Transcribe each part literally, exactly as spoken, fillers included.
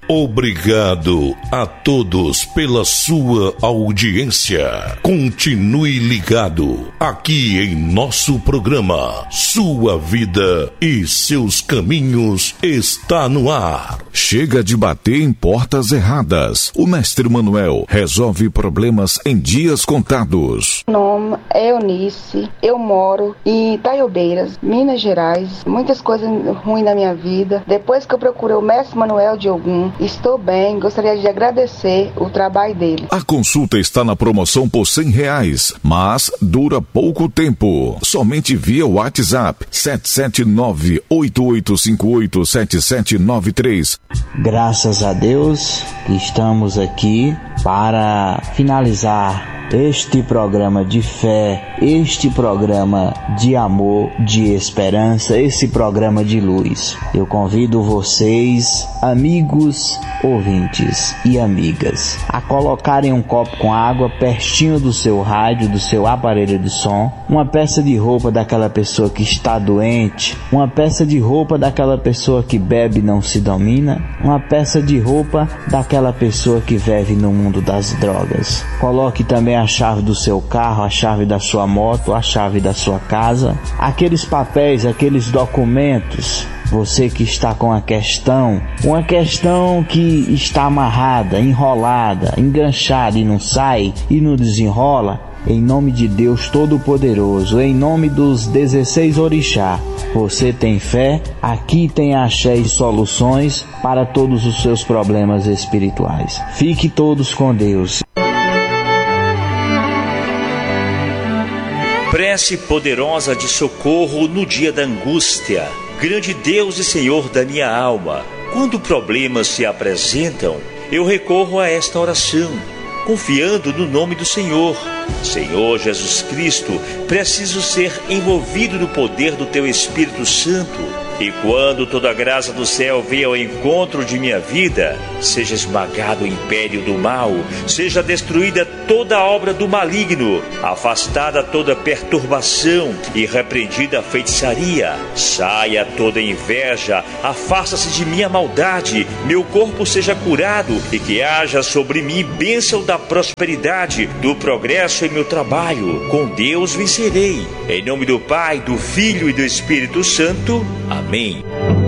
Obrigado a todos pela sua audiência. Continue ligado aqui em nosso programa. Sua vida e seus caminhos está no ar. Chega de bater em portas erradas. O Mestre Manuel resolve problemas em dias contados. Meu nome é Eunice. Eu moro em Itaiobeiras, Minas Gerais. Muitas coisas ruins na minha vida. Depois que eu procurei o Mestre Manuel de Ogum, estou bem, gostaria de agradecer o trabalho dele. A consulta está na promoção por cem reais, mas dura pouco tempo. Somente via WhatsApp sete sete nove, oito oito cinco oito, sete sete nove três. Graças a Deus que estamos aqui para finalizar este programa de fé, este programa de amor, de esperança, esse programa de luz. Eu convido vocês, amigos, ouvintes e amigas, a colocarem um copo com água pertinho do seu rádio, do seu aparelho de som, uma peça de roupa daquela pessoa que está doente, uma peça de roupa daquela pessoa que bebe e não se domina, uma peça de roupa daquela pessoa que vive no mundo das drogas. Coloque também a chave do seu carro, a chave da sua moto, a chave da sua casa, aqueles papéis, aqueles documentos. Você que está com a questão, uma questão que está amarrada, enrolada, enganchada e não sai e não desenrola, em nome de Deus Todo-Poderoso, em nome dos dezesseis orixá, você tem fé, aqui tem axé e soluções para todos os seus problemas espirituais. Fique todos com Deus. Prece poderosa de socorro no dia da angústia. Grande Deus e Senhor da minha alma, quando problemas se apresentam, eu recorro a esta oração, confiando no nome do Senhor. Senhor Jesus Cristo, preciso ser envolvido no poder do Teu Espírito Santo. E quando toda a graça do céu venha ao encontro de minha vida, seja esmagado o império do mal, seja destruída toda a obra do maligno, afastada toda perturbação e repreendida a feitiçaria, saia toda inveja, afasta-se de mim a maldade, meu corpo seja curado e que haja sobre mim bênção da prosperidade, do progresso em meu trabalho. Com Deus vencerei. Em nome do Pai, do Filho e do Espírito Santo. Amém. Amém.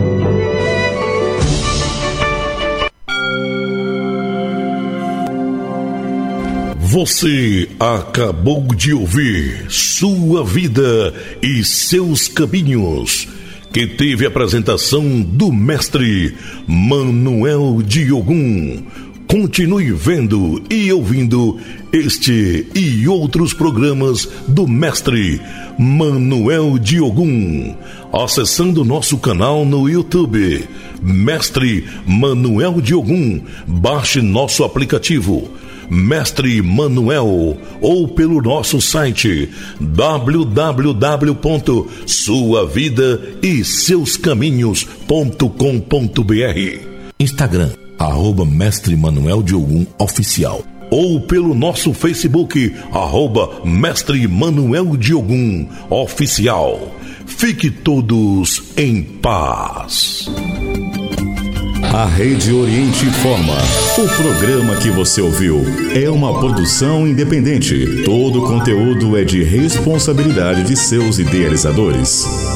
Você acabou de ouvir Sua Vida e Seus Caminhos, que teve a apresentação do Mestre Manuel de Ogum. Continue vendo e ouvindo este e outros programas do Mestre Manuel de Ogum, acessando nosso canal no YouTube, Mestre Manuel de Ogum. Baixe nosso aplicativo, Mestre Manuel, ou pelo nosso site w w w ponto sua vida e seus caminhos ponto com ponto b r. Instagram, arroba Mestre Manuel de Ogum Oficial, ou pelo nosso Facebook, arroba Mestre Manuel de Ogum Oficial. Fique todos em paz. A Rede Oriente informa. O programa que você ouviu é uma produção independente. Todo o conteúdo é de responsabilidade de seus idealizadores.